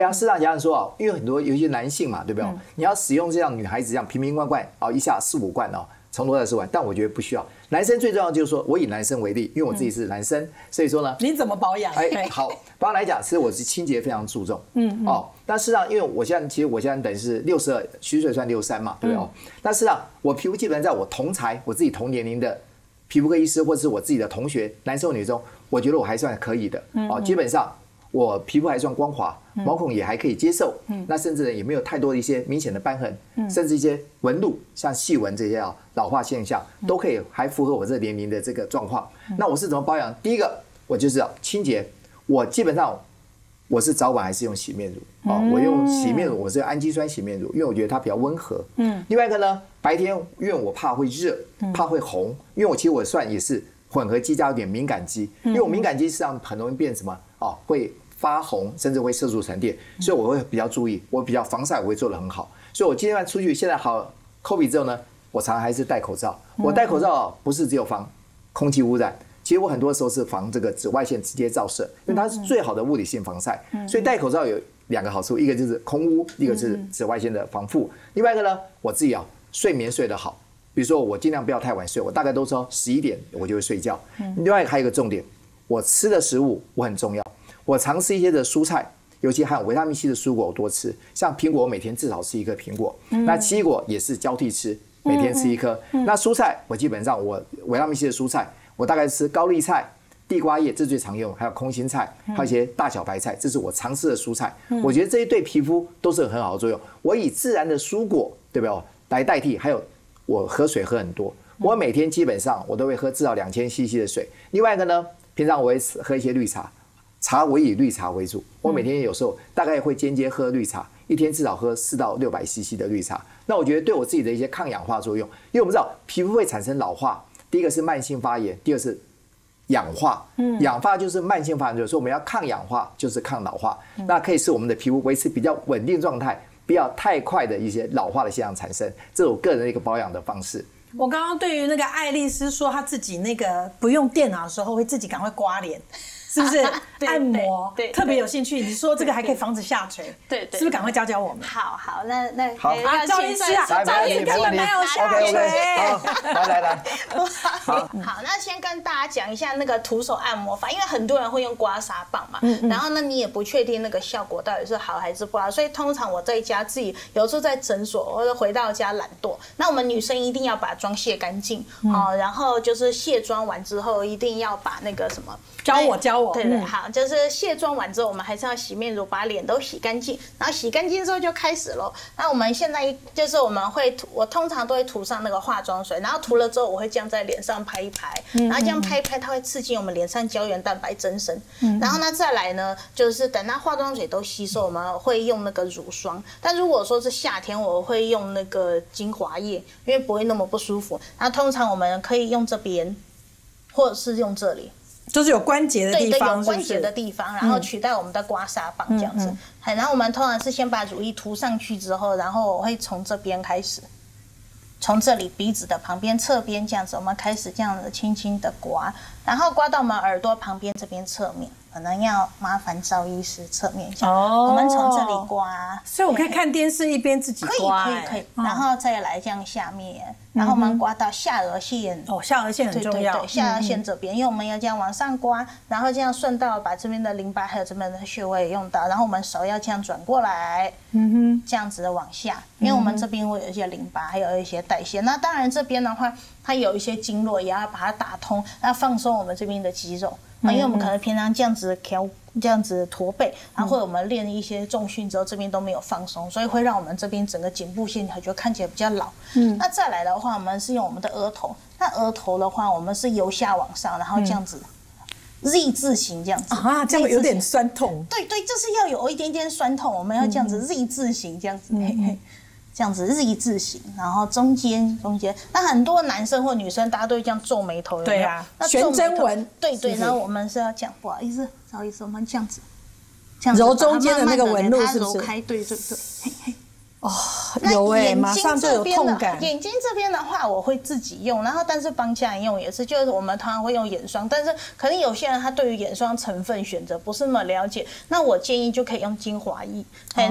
事实上讲说啊，因为很多有一些男性嘛，对不对？你要使用这样女孩子这样瓶瓶罐罐一下4、5罐从头到10罐，但我觉得不需要。男生最重要就是说，我以男生为例，因为我自己是男生，所以说呢， 你怎么保养？ 好，保养来讲，其实我是清洁非常注重。但事实上，因为我现在等于是62，虚岁算63嘛，对不对？但事实上，我皮肤基本上在我同才，我自己同年龄的皮肤科医师，或者是我自己的同学，男生女生，我觉得我还算可以的。基本上我皮肤还算光滑，毛孔也还可以接受，那甚至呢也没有太多的一些明显的斑痕，甚至一些纹路，像细纹这些老化现象都可以，还符合我这年龄的这个状况。那我是怎么保养？第一个，我就是清洁，我基本上我是早晚还是用洗面乳我用洗面乳，我是氨基酸洗面乳，因为我觉得它比较温和。另外一个呢，白天因为我怕会热，怕会红，因为其实我算也是混合肌加有点敏感肌，因为我敏感肌实际上很容易变什么会发红，甚至会色素沉淀，所以我会比较注意，我比较防晒我会做得很好。所以我今天出去，现在好 COVID 之后呢，我常常还是戴口罩。我戴口罩不是只有防空气污染，其实我很多时候是防这个紫外线直接照射，因为它是最好的物理性防晒。所以戴口罩有2个好处，一个就是空污，一个是紫外线的防护。另外一个呢，我自己睡眠睡得好，比如说我尽量不要太晚睡，我大概都说11点我就会睡觉。另外还有一个重点，我吃的食物我很重要。我常吃一些的蔬菜，尤其含有维他命 C 的蔬果我多吃，像苹果我每天至少吃1颗苹果，那奇异果也是交替吃，每天吃1颗。那蔬菜我基本上我维他命 C 的蔬菜，我大概吃高丽菜、地瓜叶，这最常用，还有空心菜，还有一些大小白菜，这是我常吃的蔬菜。我觉得这些对皮肤都是有很好的作用。我以自然的蔬果，对不对？来代替，还有我喝水喝很多，我每天基本上我都会喝至少2000 CC 的水。另外一个呢，平常我会喝一些绿茶。茶我以绿茶为主，我每天有时候大概会间接喝绿茶，一天至少喝400到600 CC 的绿茶。那我觉得对我自己的一些抗氧化作用，因为我们知道皮肤会产生老化，第一个是慢性发炎，第二是氧化。氧化就是慢性发炎，所以我们要抗氧化就是抗老化，那可以使我们的皮肤维持比较稳定状态，不要太快的一些老化的现象产生。这是我个人的一个保养的方式。 我刚刚对于那个爱丽丝说她自己那个不用电脑的时候会自己赶快刮脸。是不是按摩对特别有兴趣？你说这个还可以防止下垂， 对， 是不是赶快教教我们？ 好，那好赵医师啊，赵医师根本没有下垂。 来， 好，那先跟大家讲一下那个徒手按摩法，因为很多人会用刮痧棒嘛，然后呢你也不确定那个效果到底是好还是不好，所以通常我在家自己有时候在诊所或者回到家懒惰，那我们女生一定要把妆卸干净，然后就是卸妆完之后一定要把那个什么。教我，对，好，就是卸妆完之后，我们还是要洗面乳，把脸都洗干净，然后洗干净之后就开始咯。那我们现在就是我通常都会涂上那个化妆水，然后涂了之后，我会这样在脸上拍一拍，然后这样拍一拍，它会刺激我们脸上胶原蛋白增生。然后呢，再来呢，就是等它化妆水都吸收，我们会用那个乳霜。但如果说是夏天，我会用那个精华液，因为不会那么不舒服。然后通常我们可以用这边，或者是用这里。 就是有关节的地方， 对，有关节的地方，然后取代我们的刮痧棒这样子。然后我们通常是先把乳液涂上去之后，然后我会从这边开始，从这里鼻子的旁边侧边这样子，我们开始这样子轻轻的刮，然后刮到我们耳朵旁边这边侧面。可能要麻烦赵医师侧面一下，我们从这里刮， 所以我可以看电视一边自己刮， 可以，然后再来这样下面，然后我们刮到下颚线， 下颚线很重要， 对，下颚线这边，因为我们要这样往上刮，然后这样顺道把这边的淋巴还有这边的穴位用到，然后我们手要这样转过来，这样子的往下，因为我们这边会有一些淋巴，还有一些代谢，那当然这边的话，它有一些经络也要把它打通，要放松我们这边的肌肉。因为我们可能平常这样子这样子驼背，然后或者我们练一些重训之后，这边都没有放松，所以会让我们这边整个颈部线条就看起来比较老。那再来的话，我们是用我们的额头。那额头的话，我们是由下往上，然后这样子 Z 字形这样子啊，这样有点酸痛。 对，就是要有一点点酸痛，我们要这样子 Z 字形这样子。这样子Z字形，然后中间，那很多男生或女生，大家都会这样皱眉头，有没有？ 对啊，悬针纹， 对，然后我们是要这样，不好意思，不好意思，我们这样子揉中间的那个纹路，是不是？ 揉开，对， 有马上就有痛感。 眼睛这边的话，我会自己用，然后但是帮家人用也是，就是我们通常会用眼霜，但是可能有些人他对于眼霜成分选择不是那么了解，那我建议就可以用精华液。